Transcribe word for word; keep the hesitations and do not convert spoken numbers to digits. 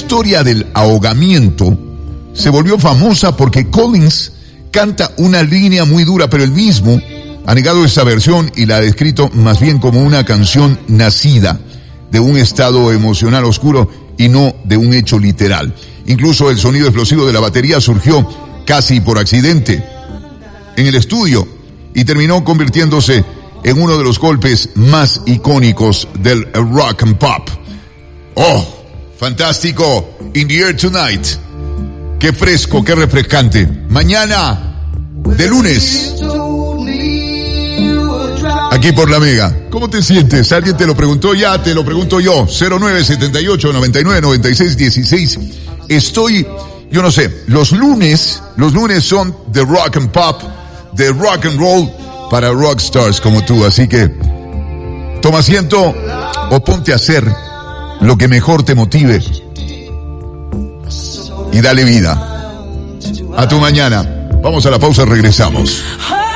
historia del ahogamiento se volvió famosa porque Collins canta una línea muy dura, pero él mismo ha negado esa versión y la ha descrito más bien como una canción nacida de un estado emocional oscuro y no de un hecho literal. Incluso el sonido explosivo de la batería surgió casi por accidente en el estudio y terminó convirtiéndose en uno de los golpes más icónicos del rock and pop. ¡Oh! Fantástico. In the Air Tonight. Qué fresco, qué refrescante. Mañana de lunes. Aquí por la Mega. ¿Cómo te sientes? ¿Alguien te lo preguntó? Ya te lo pregunto yo. cero nueve siete ocho, noventa y nueve, noventa y seis, dieciséis. Estoy, yo no sé, los lunes, los lunes son de rock and pop, de rock and roll para rockstars como tú. Así que toma asiento o ponte a hacer lo que mejor te motive y dale vida a tu mañana. Vamos a la pausa, regresamos.